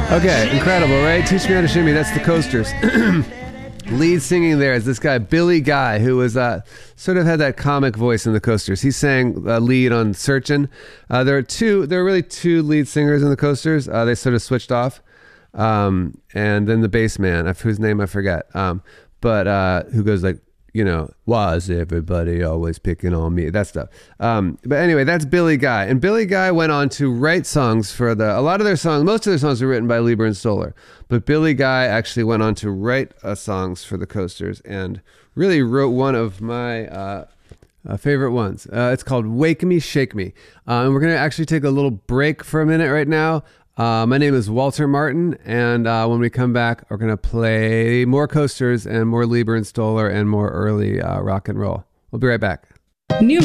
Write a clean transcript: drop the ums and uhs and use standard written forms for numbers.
Okay, incredible, right? Teach Me How to Shimmy. That's the Coasters. Lead singing there is this guy, Billy Guy, who was sort of had that comic voice in the Coasters. He sang lead on Searchin'. There are really two lead singers in the Coasters. They sort of switched off. And then the bass man, whose name I forget, but who goes like, why is everybody always picking on me? That stuff. But anyway, that's Billy Guy. And Billy Guy went on to write songs for most of their songs were written by Lieber and Stoller. But Billy Guy actually went on to write songs for the Coasters and really wrote one of my favorite ones. It's called Wake Me, Shake Me. And we're going to actually take a little break for a minute right now. My name is Walter Martin, and when we come back, we're going to play more Coasters and more Lieber and Stoller and more early rock and roll. We'll be right back. New